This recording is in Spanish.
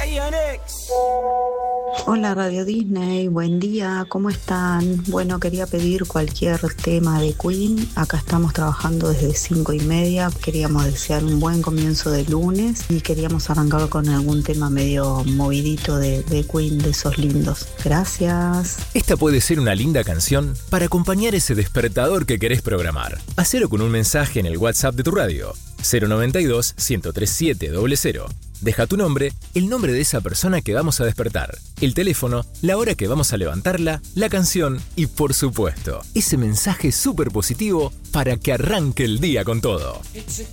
Hola Radio Disney, buen día, ¿cómo están? Bueno, quería pedir cualquier tema de Queen. Acá estamos trabajando desde 5:30. Queríamos desear un buen comienzo de lunes y queríamos arrancar con algún tema medio movidito de Queen, de esos lindos. Gracias. Esta puede ser una linda canción para acompañar ese despertador que querés programar. Hacelo con un mensaje en el WhatsApp de tu radio, 092-103700. Deja tu nombre, el nombre de esa persona que vamos a despertar, el teléfono, la hora que vamos a levantarla, la canción y, por supuesto, ese mensaje súper positivo para que arranque el día con todo.